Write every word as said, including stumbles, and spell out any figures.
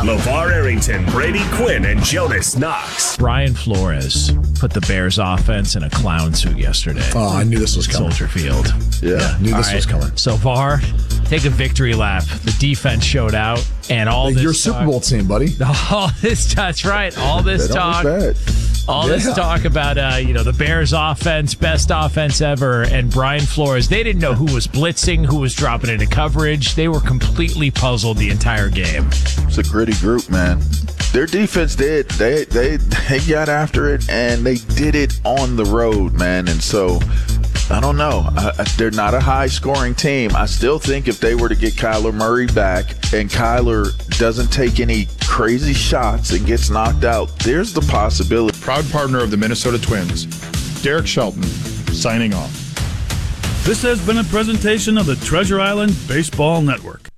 LeVar Arrington, Brady Quinn, and Jonas Knox. Brian Flores put the Bears offense in a clown suit yesterday. Oh, I knew this was coming. Soldier Field. Yeah, yeah knew this right. was coming. So, VAR, take a victory lap. The defense showed out, and all hey, this your talk, Super Bowl team, buddy. All this, that's right. All this talk. All yeah. this talk about, uh, you know, the Bears offense, best offense ever, and Brian Flores. They didn't know who was blitzing, who was dropping into coverage. They were completely puzzled the entire game. It's a gritty group, man. Their defense did. They they they got after it, and they did it on the road, man. And so, I don't know. I, they're not a high-scoring team. I still think if they were to get Kyler Murray back and Kyler doesn't take any crazy shots and gets knocked out, there's the possibility. Proud partner of the Minnesota Twins, Derek Shelton, signing off. This has been a presentation of the Treasure Island Baseball Network.